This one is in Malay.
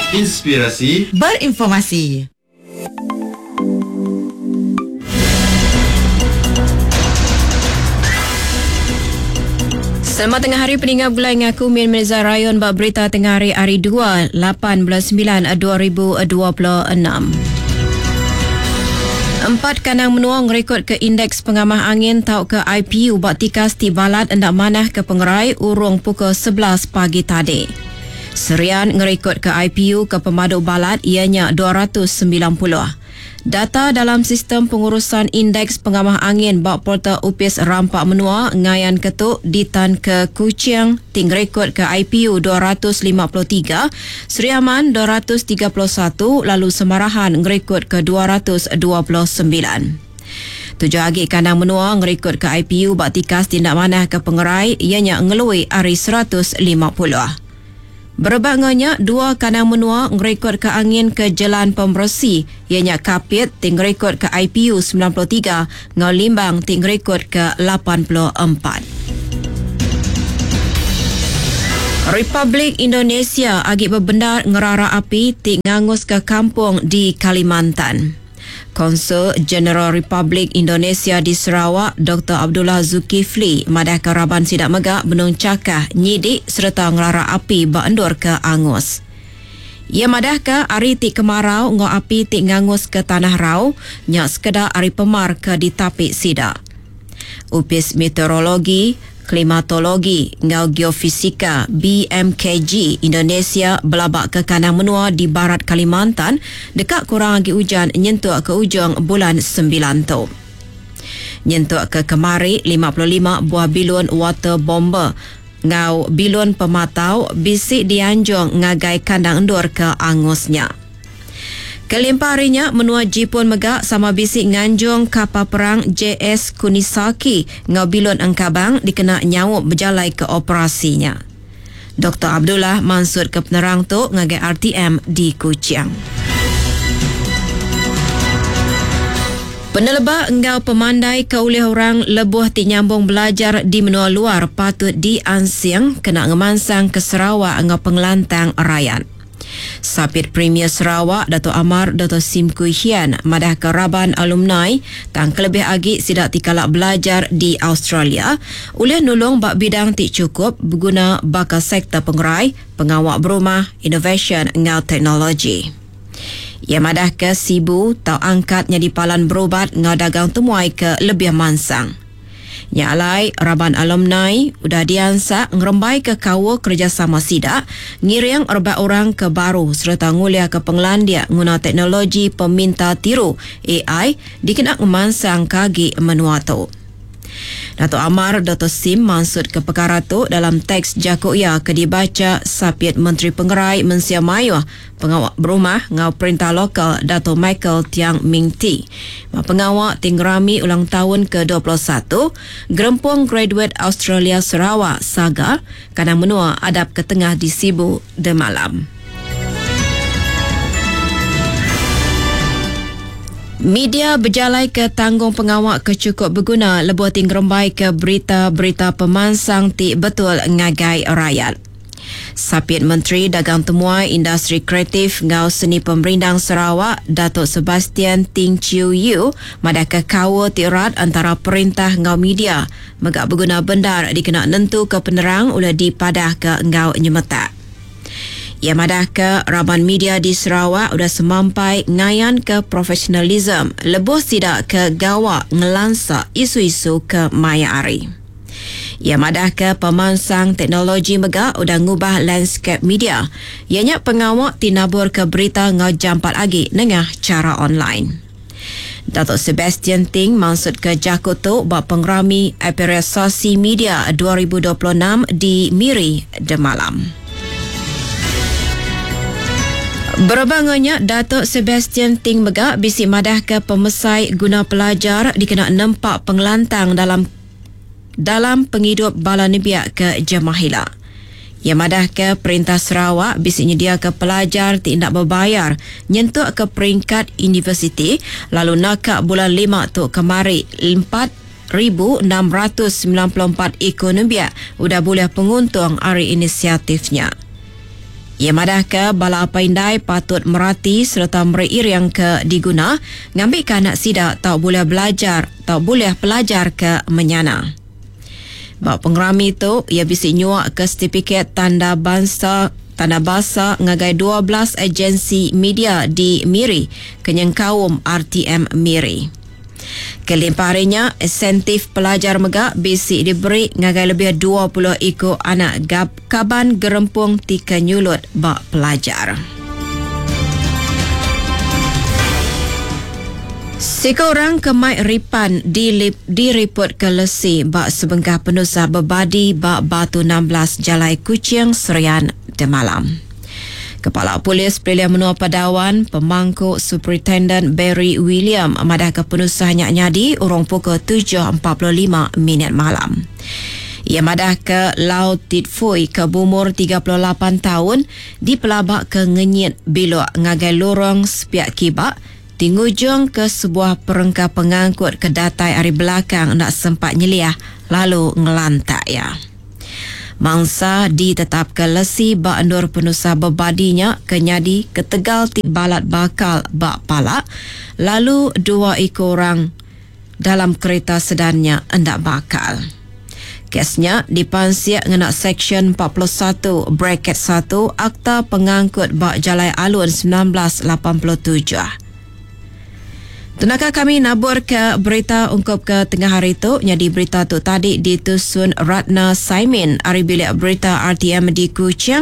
Inspirasi berinformasi. Selamat tengah hari pendengar Bulai ngaku Min Mirza Rayon bab berita tengah hari 2 18/9/2026. 4 kanang menua ngerekod ke indeks pengamah angin tau ke IPU bak tikas ti balat endak manah ke pengerai urung pukul 11 pagi tadi. Serian ngerekod ke IPU ke pemaduk balat ianya 290. Data dalam sistem pengurusan indeks pengamah angin bak portal UPIS Rampak Menua ngayan ketuk ditan ke Kuching ting rekod ke IPU 253, Seri Aman 231, lalu Semarahan ngerekod ke 229. 7 lagi kandang menua ngerekod ke IPU bak tikas tindak manah ke pengerai ianya ngelui hari 150. Berbanganya 2 kandang menua ngerekod ke angin ke jalan pembersih ianya Kapit ting rekod ke IPU 93, Ngau Limbang ting rekod ke 84. Republik Indonesia agi berbendar ngerara api ting ngangus ke kampung di Kalimantan. Konsul Jeneral Republik Indonesia di Sarawak, Dr. Abdullah Zulkifli, madah ke Raban Sidak Megak benung cakah nyidik serta ngelara api bandur ke angus. Ia madah ke ari ti kemarau ngau api ti ngangus ke tanah rau, nyak sekedar ari pemar ke ditapik Sidak. UPIS Meteorologi, Klimatologi, ngau Geofisika BMKG Indonesia belabak ke kandang menua di barat Kalimantan dekat kurang lagi hujan nyentuk ke ujung bulan 9 tu. Nyentuk ke kemari 55 buah bilon water bomber ngau bilon pematau bisik dianjung ngagai kandang endur ke angusnya. Kelimpah harinya menua Jipun Megak sama bisik nganjung kapal perang JS Kunisaki ngau bilon Engkabang dikena nyawuk berjalai ke operasinya. Dr. Abdullah mansut ke penerang tu ngagai RTM di Kuching. Peneleba engau pemandai ke oleh orang lebuh ti nyambung belajar di menua luar patut diansing kena ngemansang ke Sarawak engau pengelantang rakyat. Sapit Premier Sarawak Dato' Amar Dato' Sim Kui Hian madah ke Raban alumni tang kelebih agi sidak tikalak belajar di Australia oleh nulung bak bidang ti cukup berguna bakal sektor pengerai, pengawak berumah, innovation ngau teknologi. Ia madah ke Sibu tau angkatnya di palan berubat ngau dagang temuai ke lebih mansang. Nyalai Raban alumni udah diansak ngerembai ke kawa kerjasama sidak ngiring 4 orang ke baru serta nguliah ke Penglandia guna teknologi peminta tiru AI dikena ngemansang kagi menua tu. Dato' Amar Dato' Sim maksud ke perkara tu dalam teks jakuya ke dibaca Sapit Menteri Pengerai Mensia Mayuh pengawak berumah ngau perintah lokal Dato' Michael Tiang Ming Ti. Pengawak tinggerami ulang tahun ke-21 Gerempung Graduate Australia Sarawak Saga kadang menua adab ke tengah di Sibu de malam. Media berjalai ke tanggung pengawak kecukup berguna lebuh tinggerembai ke berita-berita pemansang ti betul ngagai rakyat. Sapit Menteri Dagang Temuai Industri Kreatif ngau Seni Pemerindang Sarawak Datuk Sebastian Ting Chiu Yu madah ke kawa tirat antara perintah ngau media megak berguna bendar dikena nentu ke penerang ulah dipadah ke ngau nyemetak. Ia madah ke Raban Media di Sarawak udah semampai ngayan ke profesionalism lebuh sidak ke gawak ngelansak isu-isu ke maya ari. Ia madah ke pemansang teknologi megak udah ngubah landscape media. Ianya pengawak tinabur ke berita ngau jampat lagi nengah cara online. Datuk Sebastian Ting maksud ke Jakarta bak pengrami apresiasi media 2026 di Miri de malam. Berbangannya Datuk Sebastian Ting Megak bisik madah ke pemesai guna pelajar dikena nempak pengelantang dalam penghidup bala nebiak ke Jamahila. Ia madah ke Perintah Sarawak bisik nyedia ke pelajar tidak berbayar nyentuk ke peringkat universiti lalu nakak bulan 5 tu kemari 4,694 ekor nebiak udah boleh penguntung hari inisiatifnya. Ia madah ke bala paindai patut merati serta meriring ke diguna ngambil ke anak sidak tak boleh pelajar ke menyana. Bak pengerami tu, ia bisik nyuak ke sertifikat tanda bahasa ngagai 12 agensi media di Miri, kenyang kaum RTM Miri. Kelimparinya, insentif pelajar megak bisik diberi ngagai lebih 20 ikut anak kaban gerempung tika nyulut bak pelajar. Sekorang kemai ripan diriput ke lesi bak sebengkah penusah berbadi bak Batu 16 Jalai Kuching Serian Demalam. Kepala Polis Pilihan Menua Padawan Pemangku Superintendent Barry William madah ke penusah nyadi urung pukul 7.45 malam. Ia madah ke Laut Titfui ke bumur 38 tahun di pelabak ke ngenyit bilok ngagai lorong sepiak kibak tingujung ke sebuah perengkah pengangkut ke datai hari belakang nak sempat nyeliah lalu ngelantak ya. Mangsa ditetapkan lesi bak endur penusah berbadinya kenyadi ke Tegal balat bakal bak palak lalu 2 ekor orang dalam kereta sedannya hendak bakal. Kesnya dipansiak ngenak Seksyen 41 Bracket 1 Akta Pengangkut Bak Jalai Alun 1987. Tunaka kami nabur ke berita ungkap ke tengah hari itu. Jadi berita tu tadi ditusun Ratna Saimin, Ari Bilik Berita RTM di Kuching.